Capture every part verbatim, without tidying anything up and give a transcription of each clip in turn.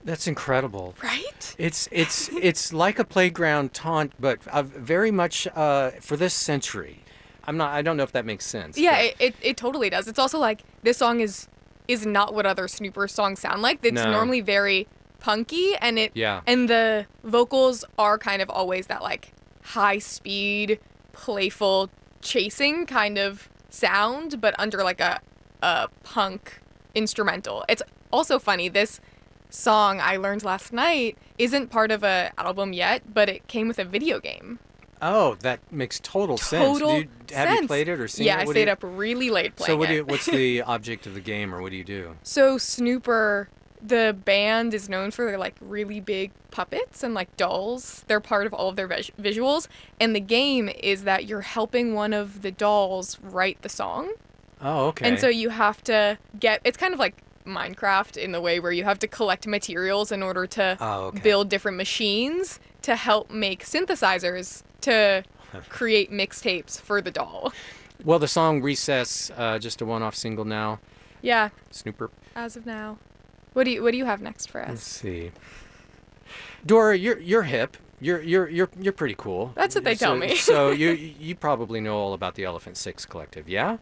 That's incredible. Right? It's it's it's like a playground taunt, but uh, very much uh, for this century. I'm not. I don't know if that makes sense. Yeah, but- it, it, it totally does. It's also like this song is is not what other Snooper songs sound like. It's No. normally very punky, and it Yeah. and the vocals are kind of always that like high speed, playful chasing kind of sound, but under like a a punk instrumental. It's also funny. This song I learned last night isn't part of a album yet, but it came with a video game. Oh, that makes total, sense. Total Do you, have you sense. played it or seen Yeah, it? I What do stayed you- up really late playing So what do it. you, what's the object of the game, or what do you do? So Snooper, the band is known for their like really big puppets and like dolls. They're part of all of their vis- visuals, and the game is that you're helping one of the dolls write the song. Oh, okay. And so you have to get, it's kind of like Minecraft in the way where you have to collect materials in order to Oh, okay. build different machines to help make synthesizers to create mixtapes for the doll. Well, the song Recess, uh, just a one-off single now. Yeah, Snooper. as of now. What do you what do you have next for Let's us? see. Dora, you're you're hip. You're you're you're you're pretty cool. That's what they tell So- me. So you you probably know all about the Elephant Six Collective, yeah?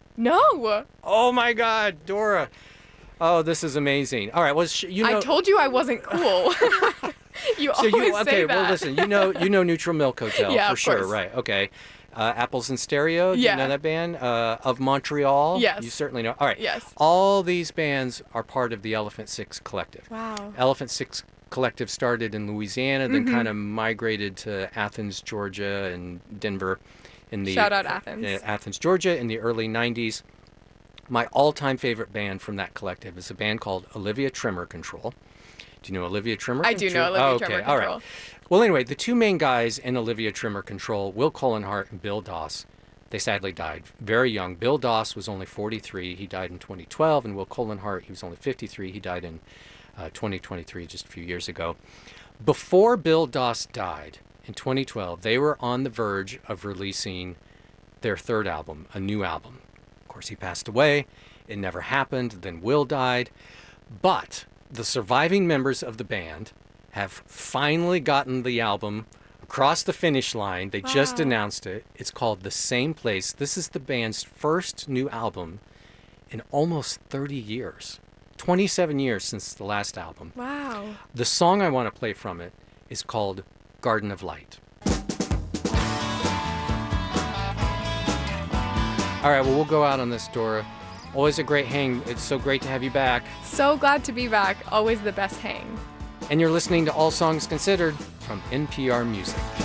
No. Oh my God, Dora. Oh, this is amazing. All right, well, sh- you know. I told you I wasn't cool. you So always you say okay? that. Well, listen. You know you know Neutral Milk Hotel Yeah, for of sure, course. right? Okay. Uh, Apples in Stereo. Do Yeah. you know that band? Uh, of Montreal. Yes. You certainly know. All right. Yes. All these bands are part of the Elephant Six Collective. Wow. Elephant Six Collective started in Louisiana, then Mm-hmm. kind of migrated to Athens, Georgia, and Denver. In the Shout out Athens. uh, Athens, Georgia, in the early nineties. My all-time favorite band from that collective is a band called Olivia Tremor Control. Do you know Olivia Tremor I do Control? know Olivia Oh, okay. Tremor All Control. right. Well, anyway, the two main guys in Olivia Tremor Control, Will Cullenhart and Bill Doss, they sadly died very young. Bill Doss was only forty-three. He died in twenty twelve, and Will Cullenhart, he was only fifty-three. He died in uh, twenty twenty-three, just a few years ago. Before Bill Doss died in twenty twelve, they were on the verge of releasing their third album, a new album. Of course, he passed away. It never happened. Then Will died. But the surviving members of the band have finally gotten the album across the finish line. They just Wow. announced it. It's called The Same Place. This is the band's first new album in almost thirty years. twenty-seven years since the last album. Wow. The song I want to play from it is called Garden of Light. All right, well, we'll go out on this, Dora. Always a great hang. It's so great to have you back. So glad to be back. Always the best hang. And you're listening to All Songs Considered from N P R Music.